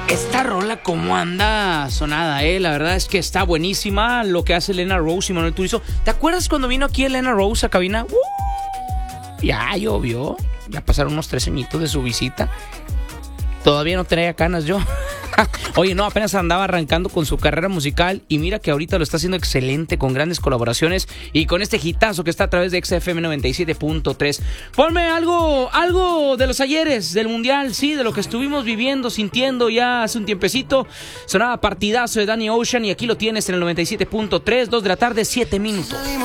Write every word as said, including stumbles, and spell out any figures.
Esta rola como anda sonada, eh, la verdad es que está buenísima lo que hace Elena Rose y Manuel Turizo. ¿Te acuerdas cuando vino aquí Elena Rose a cabina? ¡Uh! Ya llovió, ya pasaron unos tres añitos de su visita. Todavía no traía canas yo. Oye, no, apenas andaba arrancando con su carrera musical y mira que ahorita lo está haciendo excelente con grandes colaboraciones y con este hitazo que está a través de X F M noventa y siete punto tres. Ponme algo, algo de los ayeres del Mundial, sí, de lo que estuvimos viviendo, sintiendo ya hace un tiempecito. Sonaba Partidazo de Danny Ocean y aquí lo tienes en el noventa y siete punto tres, dos de la tarde, siete minutos.